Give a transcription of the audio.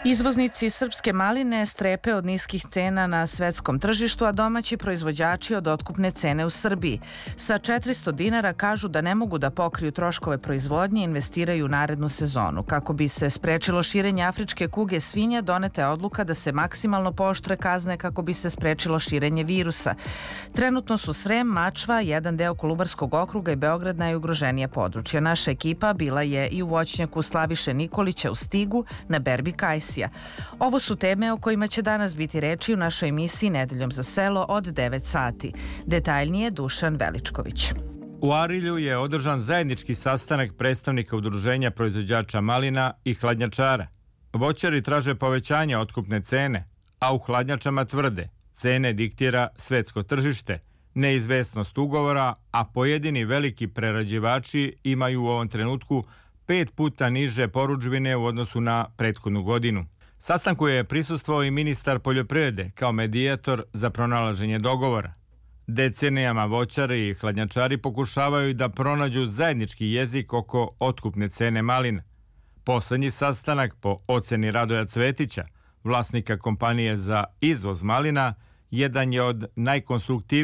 Izvoznici srpske maline strepe od niskih cena na svetskom tržištu, a domaći proizvođači od otkupne cene u Srbiji. Sa 400 dinara kažu da ne mogu da pokriju troškove proizvodnje i investiraju u narednu sezonu. Kako bi se sprečilo širenje afričke kuge svinja, doneta je odluka da se maksimalno pooštre kazne kako bi se sprečilo širenje virusa. Trenutno su Srem, Mačva, jedan deo Kolubarskog okruga i Beograd najugroženija područja. Naša ekipa bila je i u voćnjaku Slaviše Nikolića u Stigu na berbi kajsija. Ovo su teme o kojima će danas biti reči u našoj emisiji Nedeljom za selo od 9 sati. Detaljnije Dušan Veličković. U Arilju je održan zajednički sastanak predstavnika udruženja proizvođača malina i hladnjačara. Voćari traže povećanje otkupne cene, a u hladnjačama tvrde cene diktira svetsko tržište, neizvesnost ugovora, a pojedini veliki prerađivači imaju u ovom trenutku 5 puta niže porudžbine u odnosu na prethodnu godinu. Sastanku je prisustvovao i ministar poljoprivrede kao medijator za pronalaženje dogovora. Decenijama voćari i hladnjačari pokušavaju da pronađu zajednički jezik oko otkupne cene malina. Poslednji sastanak, po oceni Radoja Cvetića, vlasnika kompanije za izvoz malina, jedan je od najkonstruktivnijih